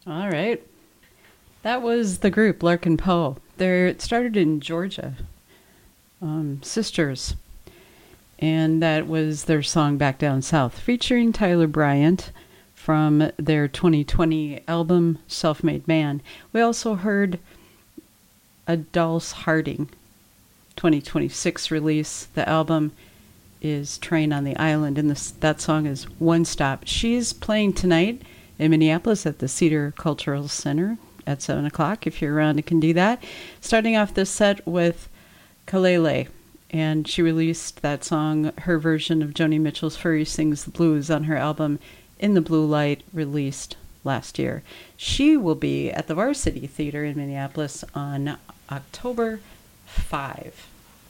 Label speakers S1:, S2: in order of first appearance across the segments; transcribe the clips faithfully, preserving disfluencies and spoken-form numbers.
S1: All right. That was the group Larkin Poe. They're, it started in Georgia. Um, Sisters. And that was their song Back Down South, featuring Tyler Bryant from their twenty twenty album Self-Made Man. We also heard a Dulce Harding twenty twenty-six release. The album is Train on the Island, and this, that song is One Stop. She's playing tonight in Minneapolis at the Cedar Cultural Center at seven o'clock. If you're around, you can do that. Starting off this set with Kalele, and she released that song, her version of Joni Mitchell's Furry Sings the Blues, on her album In the Blue Light, released last year. She will be at the Varsity Theater in Minneapolis on October fifth.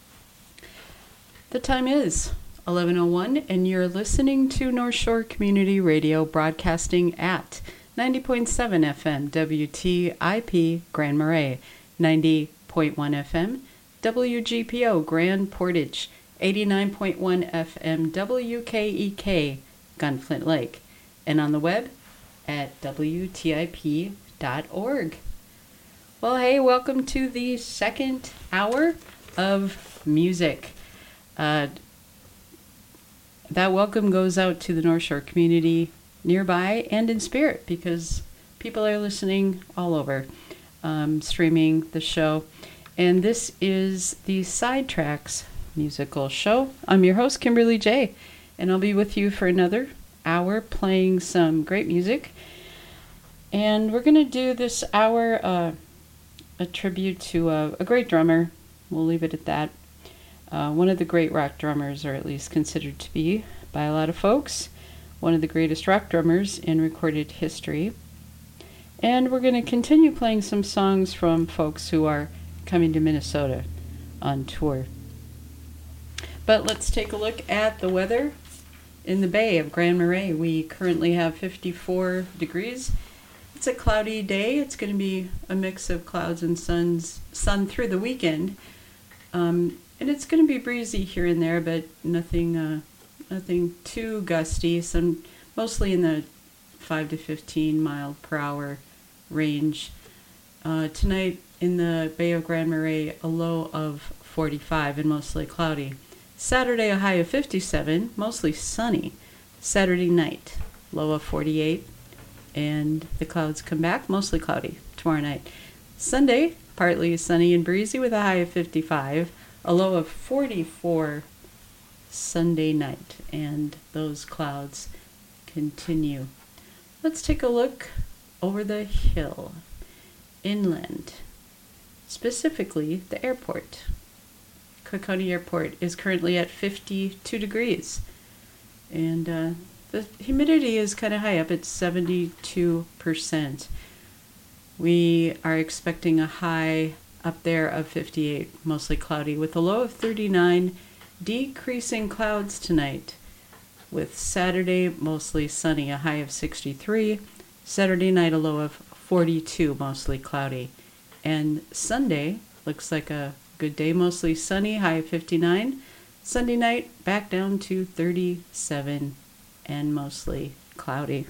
S1: The time is eleven oh one, and you're listening to North Shore Community Radio, broadcasting at ninety point seven F M W T I P Grand Marais, ninety point one F M W G P O Grand Portage, eighty-nine point one F M W K E K Gunflint Lake, and on the web at W T I P dot org. Well, hey, welcome to the second hour of music. Uh, that welcome goes out to the North Shore community nearby and in spirit, because people are listening all over, um, streaming the show. And this is the Sidetracks musical show. I'm your host, Kimberly J, and I'll be with you for another hour playing some great music. And we're going to do this hour uh, a tribute to a, a great drummer. We'll leave it at that. Uh, one of the great rock drummers, or at least considered to be by a lot of folks. One of the greatest rock drummers in recorded history. And we're going to continue playing some songs from folks who are coming to Minnesota on tour. But let's take a look at the weather in the Bay of Grand Marais. We currently have fifty-four degrees. It's a cloudy day. It's going to be a mix of clouds and suns, sun through the weekend. Um, and it's going to be breezy here and there, but nothing uh, nothing too gusty. Some mostly in the five to fifteen mile per hour range. Uh, tonight in the Bay of Grand Marais, a low of forty-five and mostly cloudy. Saturday, a high of fifty-seven, mostly sunny. Saturday night, low of forty-eight, and the clouds come back, mostly cloudy tomorrow night. Sunday, partly sunny and breezy with a high of fifty-five, a low of forty-four Sunday night, and those clouds continue. Let's take a look over the hill, inland, specifically the airport. Cook County Airport is currently at fifty-two degrees, and uh, the humidity is kind of high up at seventy-two percent. We are expecting a high up there of fifty-eight, mostly cloudy, with a low of thirty-nine, decreasing clouds tonight, with Saturday mostly sunny, a high of sixty-three, Saturday night a low of forty-two, mostly cloudy, and Sunday looks like a good day, mostly sunny, high of fifty-nine, Sunday night back down to thirty-seven and mostly cloudy.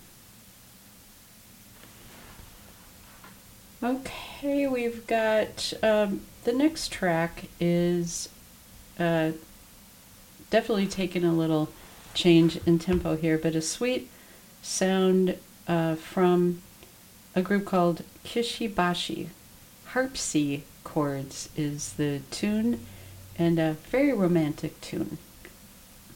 S1: Okay, we've got um, the next track is uh, definitely taking a little change in tempo here, but a sweet sound uh, from a group called Kishibashi. Harpsy Chords is the tune, and a very romantic tune.